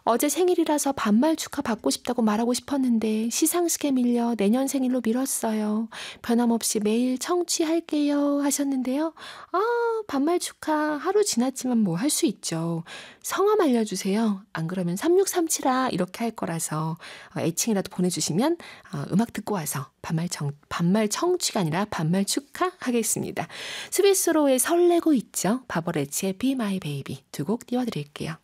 어제 생일이라서 반말 축하 받고 싶다고 말하고 싶었는데 시상식에 밀려 내년 생일로 미뤘어요. 변함없이 매일 청취할게요 하셨는데요. 아, 반말 축하 하루 지났지만 뭐 할 수 있죠. 성함 알려주세요. 안 그러면 3637아 이렇게 할 거라서 애칭이라도 보내주시면 음악 듣고 와서 반말 청취가 아니라 반말 축하하겠습니다. 스위스로의 설레고 있죠. 바버레치의 Be My Baby 두 곡 띄워드릴게요.